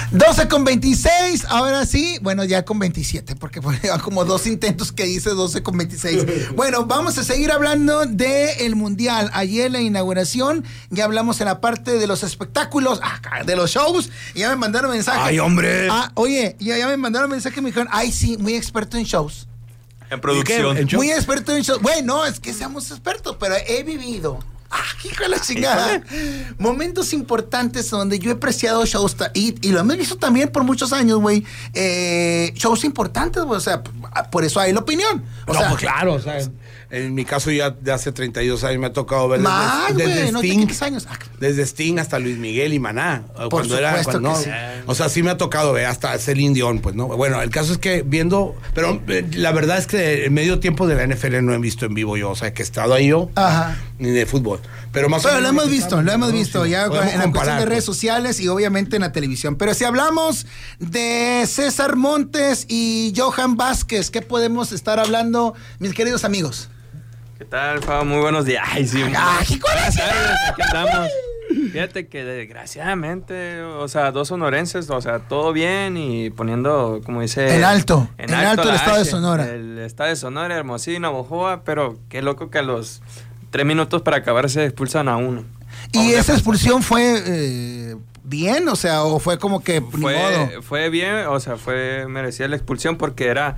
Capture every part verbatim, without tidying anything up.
doce con veintiséis, ahora sí, bueno, ya con veintisiete, porque fue como dos intentos que hice, doce con veintiséis. Bueno, vamos a seguir hablando del Mundial. Ayer la inauguración, ya hablamos en la parte de los espectáculos, ah, de los shows, y ya me mandaron mensaje. ¡Ay, hombre! Ah, oye, ya, ya me mandaron mensaje y me dijeron, ay, sí, muy experto en shows. En producción. ¿En muy experto en shows. Bueno, es que seamos expertos, pero he vivido... ¡Ah, hijo de la chingada! Momentos importantes donde yo he apreciado shows, y, y lo hemos visto también por muchos años, güey. Eh, shows importantes, güey. O sea, por eso hay la opinión. O no, sea, pues claro, o sea, en mi caso ya de hace treinta y dos años me ha tocado ver más, desde, desde güey, Sting, no años. Ah, desde Sting hasta Luis Miguel y Maná. Por cuando era, cuando, no, sí. O sea, sí me ha tocado ver hasta Celine Dion, pues, ¿no? Bueno, el caso es que viendo, pero eh, la verdad es que el medio tiempo de la N F L no he visto en vivo yo, o sea, que he estado ahí yo, Ajá. ni de fútbol. Pero más Pero o lo menos hemos visto, estamos, lo hemos ¿no? visto Sí, ya en la comparar, cuestión de redes pues. sociales y obviamente en la televisión. Pero si hablamos de César Montes y Johan Vázquez, ¿qué podemos estar hablando, mis queridos amigos? ¿Qué tal, Fabo? Muy buenos días. Ay, sí. ¡Ay, Buenas tardes, aquí andamos. Fíjate que desgraciadamente, o sea, dos sonorenses, o sea, todo bien y poniendo, como dice... En alto, en alto el la estado de H, Sonora. El estado de Sonora, Hermosillo, Navojoa, pero qué loco que a los tres minutos para acabar se expulsan a uno. ¿Y esa expulsión fue eh, bien? O sea, ¿o fue como que ni Fue, modo? fue bien, o sea, fue merecida la expulsión porque era...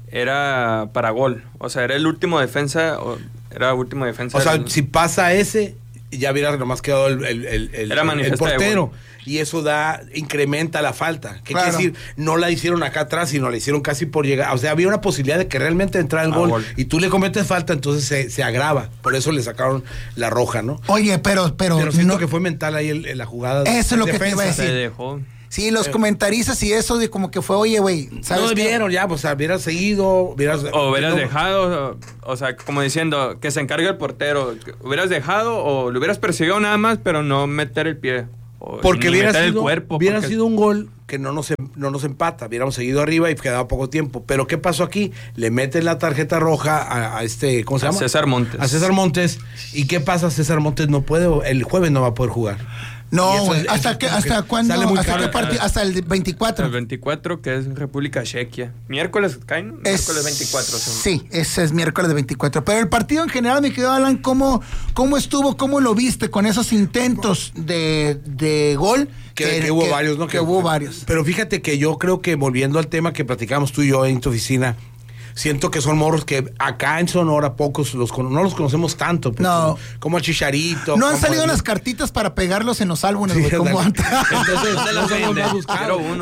Era para gol, o sea, era el último defensa, o, era el último defensa. O sea, del... si pasa ese, ya hubiera nomás quedado el, el, el, el, Era el manifiesta de portero. gol. Y eso da, incrementa la falta. ¿Qué Claro. quiere decir? No la hicieron acá atrás, sino la hicieron casi por llegar. O sea, había una posibilidad de que realmente entrara el Ah, gol, gol. y tú le cometes falta, entonces se, se agrava. Por eso le sacaron la roja, ¿no? Oye, pero... Pero, Pero siento no, que fue mental ahí el, el, la jugada. Eso es lo que te defensa. iba a decir. Se dejó. sí, los comentaristas y eso de como que fue, oye, güey, ¿sabes No qué? vieron ya, pues hubieras seguido, hubieras... O hubieras no, dejado, o, o sea, como diciendo, que se encargue el portero. Hubieras dejado o lo hubieras perseguido nada más, pero no meter el pie. O Porque ni hubiera meter sido, el cuerpo. hubiera porque- sido un gol que no nos, em- no nos empata, hubiéramos seguido arriba y quedaba poco tiempo. Pero ¿qué pasó aquí? Le meten la tarjeta roja a, a este, ¿cómo se A llama? César Montes. A César Montes. ¿Y qué pasa? César Montes no puede, el jueves no va a poder jugar. Y No, eso güey, es- ¿hasta eso qué, es hasta porque cuándo? sale muy ¿Hasta caro. qué partido? Hasta el veinticuatro. El veinticuatro, que es República Chequia. Miércoles, ¿caen? Es- Miércoles veinticuatro. según. Sí, ese es miércoles de veinticuatro. Pero el partido en general, mi querido Alan, ¿cómo, cómo estuvo? ¿Cómo lo viste con esos intentos de, de gol? Que, que hubo varios, ¿no? Que hubo varios. Pero fíjate que yo creo que volviendo al tema que platicamos tú y yo en tu oficina, siento que son morros que acá en Sonora pocos los cono- no los conocemos tanto. pues, No. Como, como el Chicharito. No han como salido el- las cartitas para pegarlos en los álbumes, Sí, güey. ¿Cómo ándale. han- Entonces, Se no los somos vende. más buscados. Pero uno.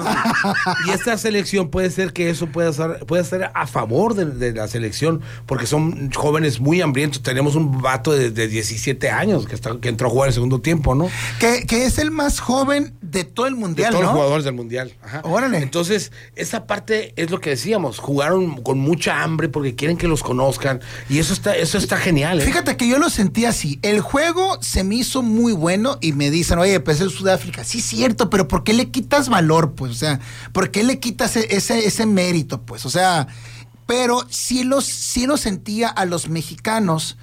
Y esta selección puede ser que eso pueda ser, puede ser a favor de, de la selección, porque son jóvenes muy hambrientos. Tenemos un vato de, de diecisiete años que, está, que entró a jugar el segundo tiempo, ¿no? que, que es el más joven de todo el De mundial, todos ¿no? los jugadores del mundial. Ajá. Órale. Entonces, esa parte es lo que decíamos. Jugaron con mucha hambre porque quieren que los conozcan. Y eso está, eso está genial, ¿eh? Fíjate que yo lo sentí así. El juego se me hizo muy bueno y me dicen, oye, pues es Sudáfrica. Sí, cierto, pero ¿por qué le quitas valor? Pues, o sea, ¿por qué le quitas e- ese, ese mérito? Pues, o sea, pero sí los, sí lo sentía a los mexicanos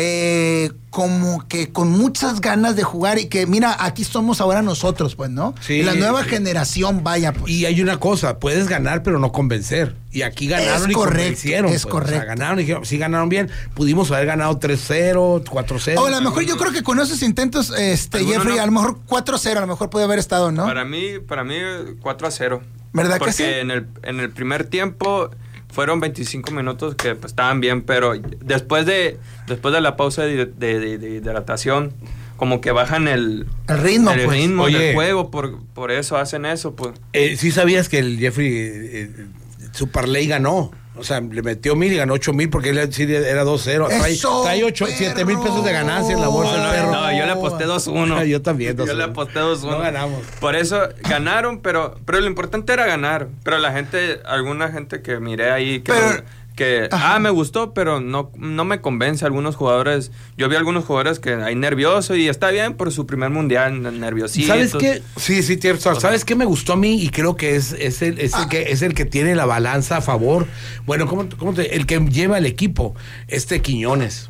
eh, como que con muchas ganas de jugar y que, mira, aquí somos ahora nosotros, pues, ¿no? Sí. La nueva generación, vaya, pues. Y hay una cosa, puedes ganar pero no convencer. Y aquí ganaron Es y correcto, convencieron. es pues. correcto. O sea, ganaron y dijeron, sí ganaron bien. Pudimos haber ganado tres cero, cuatro cero. O a lo mejor yo creo que con esos intentos, este, ¿Alguno Jeffrey, no? a lo mejor cuatro cero, a lo mejor puede haber estado, ¿no? Para mí, para mí cuatro a cero. ¿Verdad que Porque sí? en el, en el primer tiempo fueron veinticinco minutos que pues, estaban bien, pero después de después de la pausa de, de, de, de hidratación, como que bajan el, El ritmo, el pues. ritmo Oye. del juego, por, por eso hacen eso, pues. Eh, sí sabías que el Jeffrey, eh, su parlay ganó. O sea, le metió mil y ganó ocho mil porque él sí era dos cero. Trae, ¡Eso, trae ocho, perro! siete mil pesos de ganancia en la bolsa No, el no, perro. no, yo le aposté dos uno. Yo también, dos Yo le uno. aposté dos uno. No ganamos. Por eso ganaron, pero, pero lo importante era ganar. Pero la gente, alguna gente que miré ahí que, Pero- que Ajá. ah, me gustó, pero no, no me convence. Algunos jugadores, yo vi algunos jugadores que hay nerviosos y está bien por su primer mundial, nerviositos. ¿Sabes qué? Sí, sí, tienes razón. ¿Sabes qué me gustó a mí? Y creo que es, es, el, es, el que, es el que tiene la balanza a favor. Bueno, ¿cómo, cómo te- el que lleva el equipo, este Quiñones.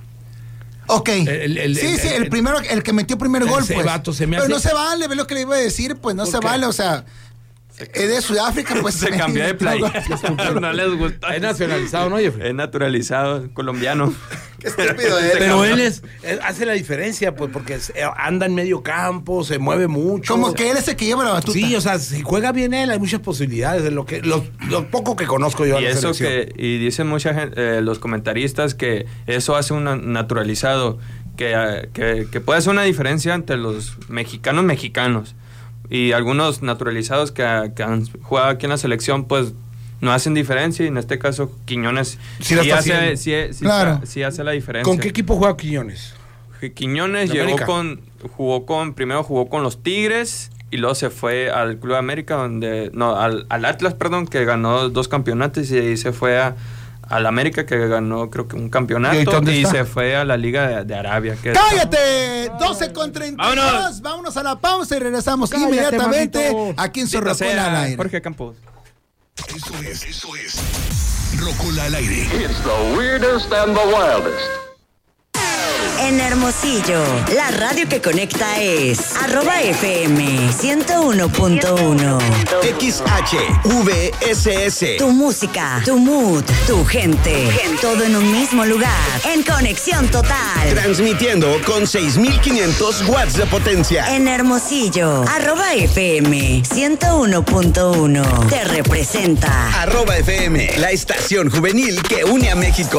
Ok. El- el- sí, el- sí, el, el- primero, el que metió primer gol, ese pues. vato se me Pero hace- no se vale, ve lo que le iba a decir, pues no ¿Por se qué? vale, o sea, Es de Sudáfrica, pues. Se cambió de playa. No les gustó. Es nacionalizado, ¿no, Jeffrey? Es naturalizado, colombiano. Qué estúpido es. Pero él es, él hace la diferencia, pues, porque anda en medio campo, se mueve mucho. Como que él es el que lleva la batuta. Sí, o sea, si juega bien él, hay muchas posibilidades de lo que, lo, lo poco que conozco yo. Y a la eso selección. que, y dicen mucha gente, eh, los comentaristas, que eso hace un naturalizado, que, que, que puede hacer una diferencia entre los mexicanos mexicanos. Y algunos naturalizados que, que han jugado aquí en la selección, pues no hacen diferencia. Y en este caso, Quiñones sí, sí, hace, sí, sí, claro. sí hace la diferencia. ¿Con qué equipo juega Quiñones? Quiñones llegó América. con, jugó con, primero jugó con los Tigres y luego se fue al Club América, donde, no, al, al Atlas, perdón, que ganó dos campeonatos, y ahí se fue a al América, que ganó creo que un campeonato, y, y se fue a la Liga de, de Arabia. Que ¡Cállate! doce con treinta y dos. ¡Vámonos! Vámonos a la pausa y regresamos Cállate, inmediatamente mamito. aquí en Sí, Rocola sea al aire. Jorge Campos. Eso es, eso es. Rocola al aire. It's the weirdest and the wildest. En Hermosillo, la radio que conecta es arroba F M ciento uno punto uno. X H V S S. Tu música, tu mood, tu gente, todo en un mismo lugar, en conexión total. Transmitiendo con seis mil quinientos watts de potencia. En Hermosillo, arroba F M ciento uno punto uno. Te representa. Arroba F M, la estación juvenil que une a México.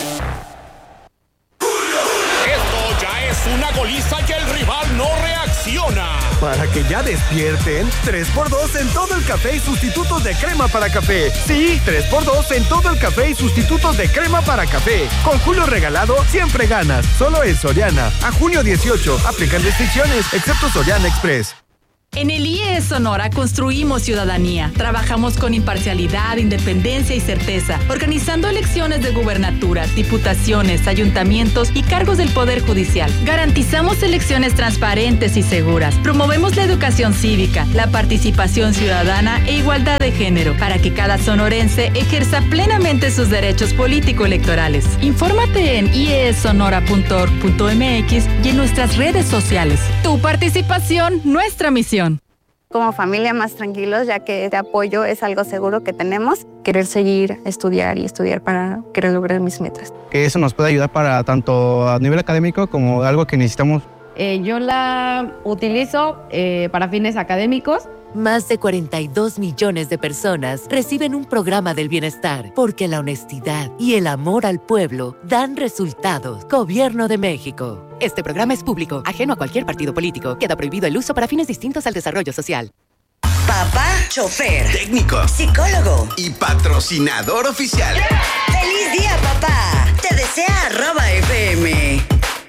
Una goliza y el rival no reacciona. Para que ya despierten, tres por dos en todo el café y sustitutos de crema para café. Sí, tres por dos en todo el café y sustitutos de crema para café. Con Julio regalado, siempre ganas. Solo en Soriana. A junio dieciocho, aplican restricciones, excepto Soriana Express. En el I E S Sonora construimos ciudadanía. Trabajamos con imparcialidad, independencia y certeza, organizando elecciones de gubernaturas, diputaciones, ayuntamientos y cargos del Poder Judicial. Garantizamos elecciones transparentes y seguras. Promovemos la educación cívica, la participación ciudadana e igualdad de género, para que cada sonorense ejerza plenamente sus derechos político-electorales. Infórmate en i e s sonora punto org punto m x y en nuestras redes sociales. Tu participación, nuestra misión. Como familia más tranquilos, ya que este apoyo es algo seguro que tenemos. Querer seguir, estudiar y estudiar para querer lograr mis metas. Que eso nos puede ayudar para tanto a nivel académico como algo que necesitamos. Eh, yo la utilizo eh, para fines académicos. Más de cuarenta y dos millones de personas reciben un programa del bienestar porque la honestidad y el amor al pueblo dan resultados. Gobierno de México. Este programa es público, ajeno a cualquier partido político. Queda prohibido el uso para fines distintos al desarrollo social. Papá, chofer, técnico, psicólogo y patrocinador oficial. ¡Yeah! ¡Feliz día, papá! Te desea arroba F M.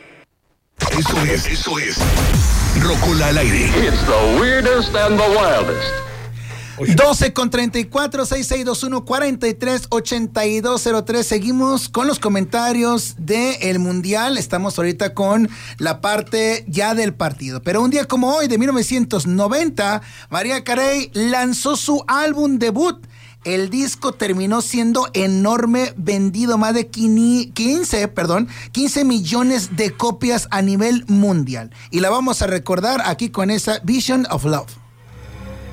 Eso es, eso es. Rocola al aire. It's the weirdest and the wildest. doce con treinta y cuatro, seis seis dos uno, cuatro tres ocho dos cero tres. Seguimos con los comentarios del Mundial. Estamos ahorita con la parte ya del partido. Pero un día como hoy, de mil novecientos noventa, Mariah Carey lanzó su álbum debut. El disco terminó siendo enorme, vendido más de quince, perdón, quince millones de copias a nivel mundial. Y la vamos a recordar aquí con esa Vision of Love.